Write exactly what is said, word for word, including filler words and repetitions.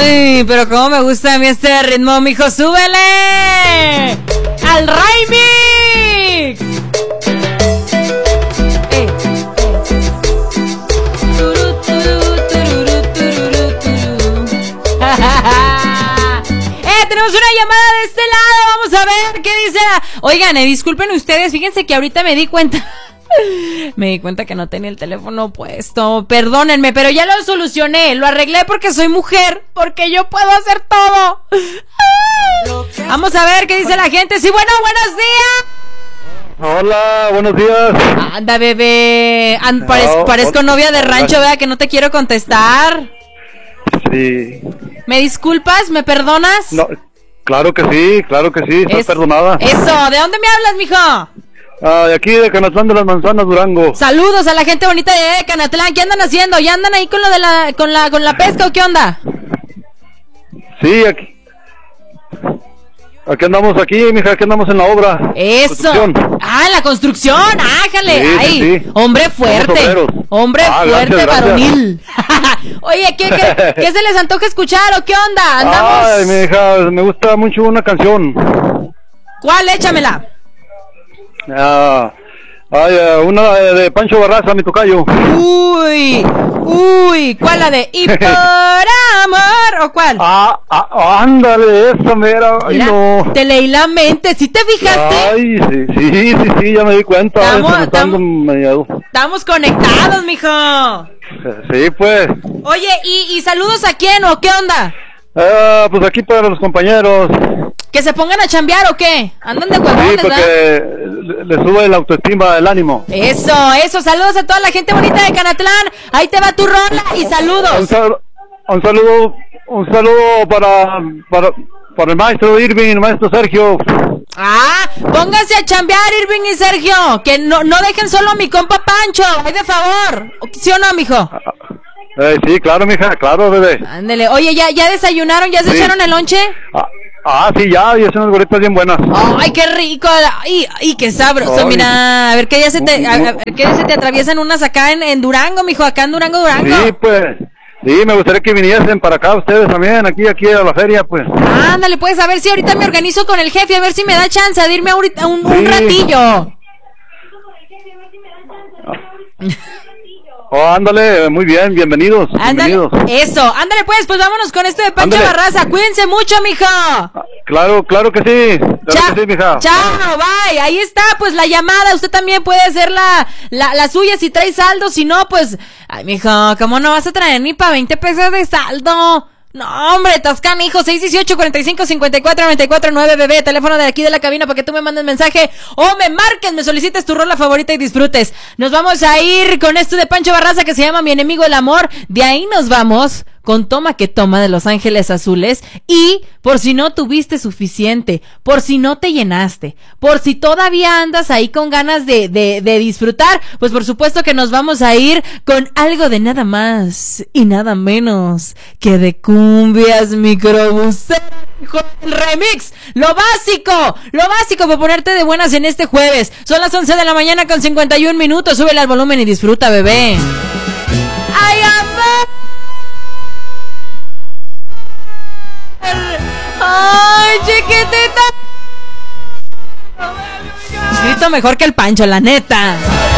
Ay, pero cómo me gusta a mí este ritmo, mijo, súbele al remix. Eh, eh, tenemos una llamada de este lado, vamos a ver qué dice. Oigan, eh, disculpen ustedes, fíjense que ahorita me di cuenta. Me di cuenta que no tenía el teléfono puesto. Perdónenme, pero ya lo solucioné. Lo arreglé porque soy mujer. Porque yo puedo hacer todo. Vamos a ver qué dice la gente. Sí, bueno, buenos días. Hola, buenos días. Anda, bebé. And, parez, no, parezco hola. novia de rancho, vea que no te quiero contestar. Sí. ¿Me disculpas? ¿Me perdonas? No, claro que sí, claro que sí. Estás Es, perdonada. Eso, ¿de dónde me hablas, mijo? Ah, de aquí de Canatlán de las Manzanas, Durango. Saludos a la gente bonita de Canatlán. ¿Qué andan haciendo? ¿Ya andan ahí con lo de la con la con la pesca o qué onda? Sí, aquí. Aquí andamos aquí, mija, aquí andamos en la obra. Eso. Ah, la construcción. Ájale. Sí, Ay, sí, sí. hombre fuerte. Hombre ah, fuerte, gracias, varonil. Oye, ¿qué, qué, ¿qué se les antoja escuchar o qué onda? Andamos. Ay, mija, me gusta mucho una canción. ¿Cuál? Échamela. Ah, ay, una de, de Pancho Barraza, mi tocayo. Uy, uy, ¿cuál la de Y por amor o cuál? Ah, ah, ándale, esa mera. Ay, Mira, no. te leí la mente, ¿sí te fijaste? Ay, sí, sí, sí, sí, ya me di cuenta. Estamos, Eso me está dando estamos, medio- estamos conectados, mijo. Sí, pues. Oye, ¿y, y saludos a quién o qué onda? Ah, pues aquí para los compañeros. ¿Que se pongan a chambear o qué? Andan de Sí, huevones, ¿verdad? porque le, le sube la autoestima, el ánimo. Eso, eso, saludos a toda la gente bonita de Canatlán. Ahí te va tu rola y Un, saludos. sal- un saludo, un saludo para, para, para el maestro Irving, el maestro Sergio. Ah, pónganse a chambear, Irving y Sergio. Que no, no dejen solo a mi compa Pancho, ay de favor. ¿Sí o no, mijo? Eh, sí, claro, mija, claro, bebé. Ándele. Oye, ¿ya, ya desayunaron? ¿Ya se Sí. echaron el lonche? Ah, ah, sí, ya, y hacen unas gorritas bien buenas. Ay, qué rico. Ay, ay, qué sabroso. Ay. Mira, a ver qué día se te, a, a ver qué día se te atraviesan unas acá en, en Durango, mijo, acá en Durango, Durango. Sí, pues. Sí, me gustaría que viniesen para acá ustedes también, aquí, aquí a la feria, pues. Ándale, pues, a ver si ahorita me organizo con el jefe, a ver si me da chance de irme ahorita un, un Sí. ratillo. Oh, ándale, muy bien, bienvenidos, Ándale, bienvenidos. eso, ándale pues, pues vámonos con esto de Pancho Ándale. Barraza, cuídense mucho, mijo. Ah, Claro, claro que sí, claro Chao, que sí, mija. chao, bye, ahí está, pues la llamada, usted también puede hacer la, la, la suya si trae saldo, si no, pues, ay, mijo, ¿cómo no vas a traer ni para veinte pesos de saldo? No, hombre, Tascan, hijo, seis dieciocho, cuarenta y cinco, cincuenta y cuatro, noventa y cuatro, nueve, bebé, teléfono de aquí de la cabina para que tú me mandes mensaje o me marques, me solicites tu rola favorita y disfrutes. Nos vamos a ir con esto de Pancho Barraza que se llama Mi Enemigo el Amor. De ahí nos vamos con Toma que Toma de Los Ángeles Azules y Por si no tuviste suficiente, por si no te llenaste, por si todavía andas ahí con ganas de, de, de disfrutar, pues por supuesto que nos vamos a ir con algo de nada más y nada menos que de cumbias microbusero. El remix, lo básico, lo básico para ponerte de buenas en este jueves. Son las once de la mañana con cincuenta y un minutos. Súbele al volumen y disfruta, bebé. ¡Ay, amor! ¡Ay, chiquitita! Grito mejor que el Pancho, la neta.